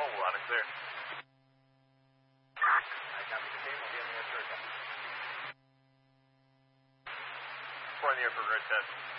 mobile, loud and clear. I copy the team. We'll be in the air for a test. 4 in the air for grid test.